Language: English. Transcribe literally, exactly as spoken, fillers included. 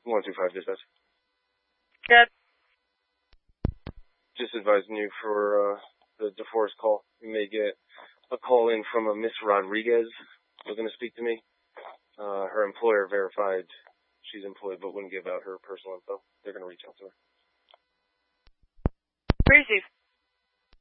one two five dispatch. Good. Just advising you for uh, the DeForest call. You may get a call in from a Miss Rodriguez looking to speak to me. Uh, her employer verified she's employed but wouldn't give out her personal info. They're going to reach out to her. Receive.